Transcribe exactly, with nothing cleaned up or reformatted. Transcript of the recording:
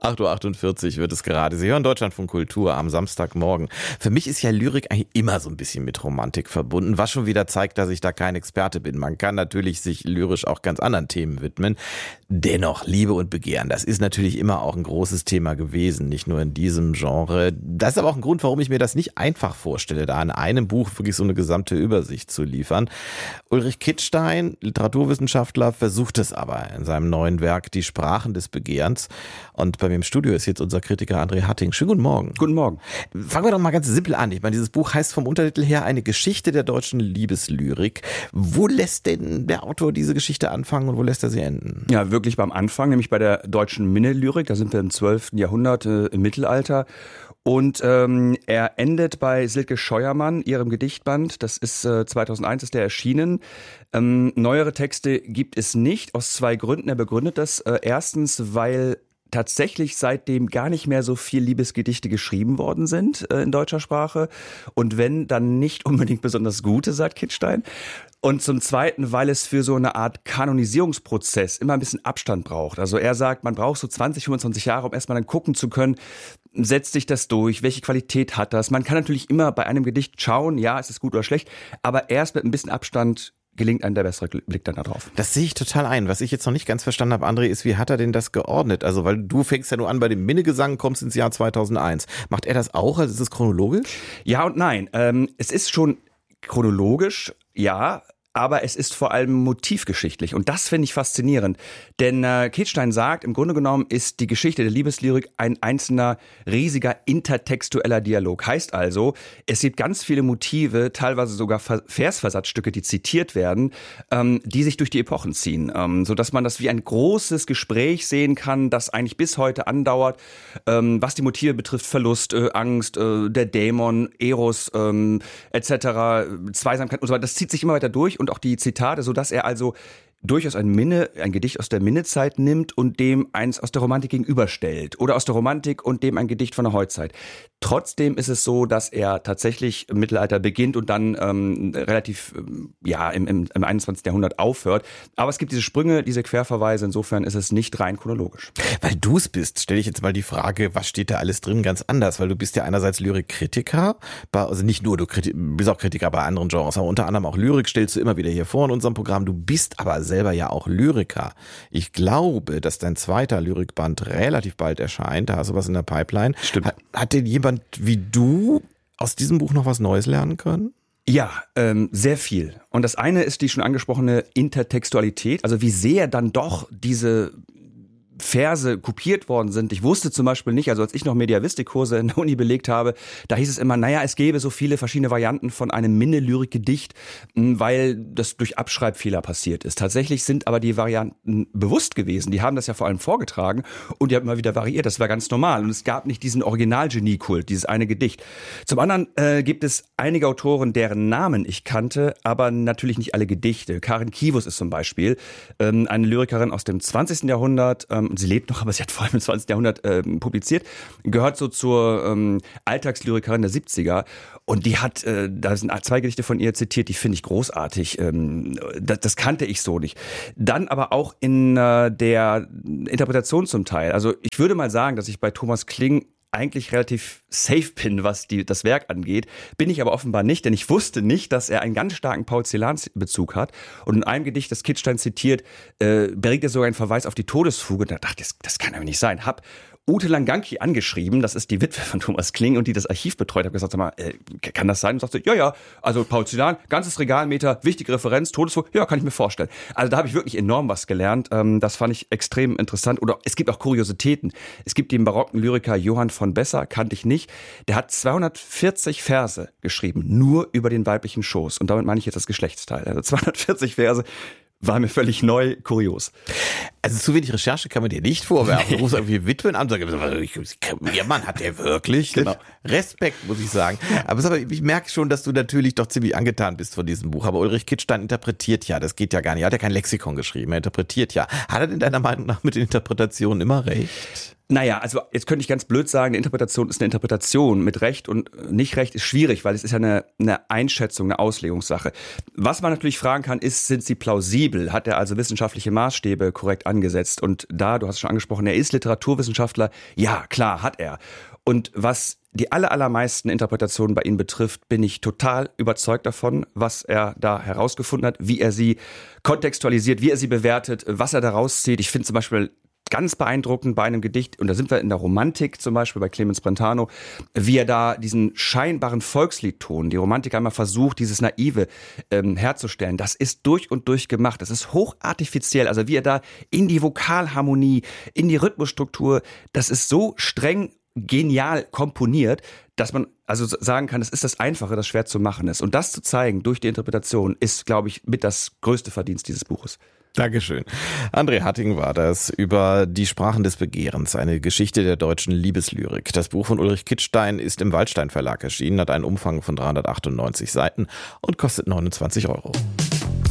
acht Uhr achtundvierzig wird es gerade. Sie hören Deutschlandfunk Kultur am Samstagmorgen. Für mich ist ja Lyrik eigentlich immer so ein bisschen mit Romantik verbunden, was schon wieder zeigt, dass ich da kein Experte bin. Man kann natürlich sich lyrisch auch ganz anderen Themen widmen. Dennoch, Liebe und Begehren, das ist natürlich immer auch ein großes Thema gewesen, nicht nur in diesem Genre. Das ist aber auch ein Grund, warum ich mir das nicht einfach vorstelle, da in einem Buch wirklich so eine gesamte Übersicht zu liefern. Ulrich Kittstein, Literaturwissenschaftler, versucht es aber in seinem neuen Werk Die Sprachen des Begehrens. Und bei mir im Studio ist jetzt unser Kritiker André Hatting. Schönen guten Morgen. Guten Morgen. Fangen wir doch mal ganz simpel an. Ich meine, dieses Buch heißt vom Untertitel her eine Geschichte der deutschen Liebeslyrik. Wo lässt denn der Autor diese Geschichte anfangen und wo lässt er sie enden? Ja, wirklich beim Anfang, nämlich bei der deutschen Minnelyrik. Da sind wir im zwölften Jahrhundert, äh, im Mittelalter. Und ähm, er endet bei Silke Scheuermann, ihrem Gedichtband. Das ist äh, zweitausendeins ist der erschienen. Ähm, neuere Texte gibt es nicht, aus zwei Gründen. Er begründet das. Äh, erstens, weil tatsächlich seitdem gar nicht mehr so viel Liebesgedichte geschrieben worden sind äh, in deutscher Sprache. Und wenn, dann nicht unbedingt besonders gute, sagt Kittstein. Und zum Zweiten, weil es für so eine Art Kanonisierungsprozess immer ein bisschen Abstand braucht. Also er sagt, man braucht so zwanzig, fünfundzwanzig Jahre, um erstmal dann gucken zu können, setzt sich das durch, welche Qualität hat das. Man kann natürlich immer bei einem Gedicht schauen, ja, ist es gut oder schlecht, aber erst mit ein bisschen Abstand gelingt einem der bessere Blick dann da drauf. Das sehe ich total ein. Was ich jetzt noch nicht ganz verstanden habe, André, ist, wie hat er denn das geordnet? Also, weil du fängst ja nur an bei dem Minnegesang, kommst ins Jahr zweitausendeins. Macht er das auch? Also ist es chronologisch? Ja und nein. Ähm, es ist schon chronologisch, ja, aber es ist vor allem motivgeschichtlich. Und das finde ich faszinierend. Denn äh, Kittstein sagt, im Grunde genommen ist die Geschichte der Liebeslyrik ein einzelner, riesiger intertextueller Dialog. Heißt also, es gibt ganz viele Motive, teilweise sogar Versversatzstücke, die zitiert werden, ähm, die sich durch die Epochen ziehen. Ähm, sodass man das wie ein großes Gespräch sehen kann, das eigentlich bis heute andauert. Ähm, was die Motive betrifft, Verlust, äh, Angst, äh, der Dämon, Eros ähm, et cetera, Zweisamkeit und so weiter. Das zieht sich immer weiter durch. Und auch die Zitate, sodass er also durchaus ein Minne, ein Gedicht aus der Minnezeit nimmt und dem eins aus der Romantik gegenüberstellt. Oder aus der Romantik und dem ein Gedicht von der Heutzeit. Trotzdem ist es so, dass er tatsächlich im Mittelalter beginnt und dann ähm, relativ ähm, ja im, im, im einundzwanzigsten Jahrhundert aufhört. Aber es gibt diese Sprünge, diese Querverweise. Insofern ist es nicht rein chronologisch. Weil du es bist, stelle ich jetzt mal die Frage, was steht da alles drin, ganz anders. Weil du bist ja einerseits Lyrikkritiker, also nicht nur, du bist auch Kritiker bei anderen Genres, aber unter anderem auch Lyrik stellst du immer wieder hier vor in unserem Programm. Du bist aber selber ja auch Lyriker. Ich glaube, dass dein zweiter Lyrikband relativ bald erscheint. Da hast du was in der Pipeline. Stimmt. Hat, hat denn jemand wie du aus diesem Buch noch was Neues lernen können? Ja, ähm, sehr viel. Und das eine ist die schon angesprochene Intertextualität, also wie sehr dann doch diese Verse kopiert worden sind. Ich wusste zum Beispiel nicht, also als ich noch Mediavistikkurse in der Uni belegt habe, da hieß es immer, naja, es gäbe so viele verschiedene Varianten von einem Minne-Lyrik-Gedicht, weil das durch Abschreibfehler passiert ist. Tatsächlich sind aber die Varianten bewusst gewesen. Die haben das ja vor allem vorgetragen und die haben immer wieder variiert. Das war ganz normal. Und es gab nicht diesen Original-Genie-Kult, dieses eine Gedicht. Zum anderen äh, gibt es einige Autoren, deren Namen ich kannte, aber natürlich nicht alle Gedichte. Karin Kivus ist zum Beispiel ähm, eine Lyrikerin aus dem zwanzigsten Jahrhundert, ähm, sie lebt noch, aber sie hat vor allem im zwanzigsten Jahrhundert äh, publiziert, gehört so zur ähm, Alltagslyrikerin der siebziger und die hat, äh, da sind zwei Gedichte von ihr zitiert, die finde ich großartig, ähm, das, das kannte ich so nicht. Dann aber auch in äh, der Interpretation zum Teil, also ich würde mal sagen, dass ich bei Thomas Kling eigentlich relativ safe bin, was die, das Werk angeht. Bin ich aber offenbar nicht, denn ich wusste nicht, dass er einen ganz starken Paul Celan-Bezug hat. Und in einem Gedicht, das Kittstein zitiert, äh, bringt er sogar einen Verweis auf die Todesfuge. Und da dachte ich, das, das kann aber nicht sein. Hab Ute Langanki angeschrieben, das ist die Witwe von Thomas Kling und die das Archiv betreut, habe gesagt, sag mal, äh, kann das sein? Und sagte, ja, ja, also Paul Celan, ganzes Regalmeter, wichtige Referenz, Todesfuge, ja, kann ich mir vorstellen. Also da habe ich wirklich enorm was gelernt, ähm, das fand ich extrem interessant. Oder es gibt auch Kuriositäten. Es gibt den barocken Lyriker Johann von Besser, kannte ich nicht, der hat zweihundertvierzig Verse geschrieben, nur über den weiblichen Schoß. Und damit meine ich jetzt das Geschlechtsteil. Also zweihundertvierzig Verse. War mir völlig neu, kurios. Also zu wenig Recherche kann man dir nicht vorwerfen. Du rufst irgendwie Witwen an und sagst, ja Mann, hat der wirklich? Genau. Respekt, muss ich sagen. Aber, aber ich merke schon, dass du natürlich doch ziemlich angetan bist von diesem Buch. Aber Ulrich Kittstein interpretiert ja, das geht ja gar nicht. Er hat ja kein Lexikon geschrieben, er interpretiert ja. Hat er in deiner Meinung nach mit den Interpretationen immer recht? Naja, also jetzt könnte ich ganz blöd sagen, eine Interpretation ist eine Interpretation. Mit Recht und nicht Recht ist schwierig, weil es ist ja eine, eine Einschätzung, eine Auslegungssache. Was man natürlich fragen kann, ist, sind sie plausibel? Hat er also wissenschaftliche Maßstäbe korrekt angesetzt? Und da, du hast es schon angesprochen, er ist Literaturwissenschaftler. Ja, klar, hat er. Und was die aller, allermeisten Interpretationen bei ihm betrifft, bin ich total überzeugt davon, was er da herausgefunden hat, wie er sie kontextualisiert, wie er sie bewertet, was er daraus zieht. Ich finde zum Beispiel ganz beeindruckend bei einem Gedicht, und da sind wir in der Romantik zum Beispiel bei Clemens Brentano, wie er da diesen scheinbaren Volksliedton, die Romantik einmal versucht, dieses Naive ähm, herzustellen. Das ist durch und durch gemacht. Das ist hochartifiziell. Also wie er da in die Vokalharmonie, in die Rhythmusstruktur, das ist so streng genial komponiert, dass man also sagen kann, es ist das Einfache, das schwer zu machen ist. Und das zu zeigen durch die Interpretation ist, glaube ich, mit das größte Verdienst dieses Buches. Dankeschön. André Hatting war das über die Sprachen des Begehrens, eine Geschichte der deutschen Liebeslyrik. Das Buch von Ulrich Kittstein ist im Waldstein Verlag erschienen, hat einen Umfang von dreihundertachtundneunzig Seiten und kostet neunundzwanzig Euro.